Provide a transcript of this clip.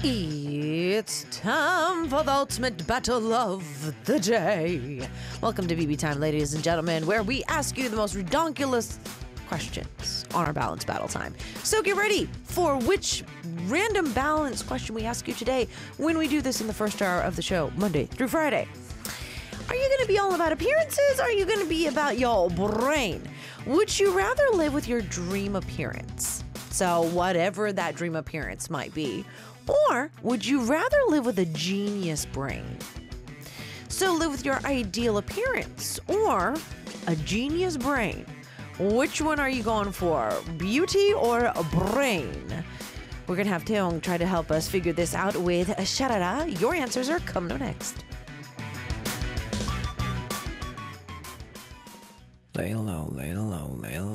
It's time for the ultimate battle of the day. Welcome to BB Time, ladies and gentlemen, where we ask you the most redonkulous questions on our balance battle time. So get ready for which random balance question we ask you today when we do this in the first hour of the show, Monday through Friday. Are you going to be all about appearances, or are you going to be about your brain? Would you rather live with your dream appearance? So whatever that dream appearance might be. Or would you rather live with a genius brain? So live with your ideal appearance or a genius brain. Which one are you going for? Beauty or a brain? We're going to have Teong try to help us figure this out with a Sharara. Your answers are coming up next. Lay low, lay low, lay low.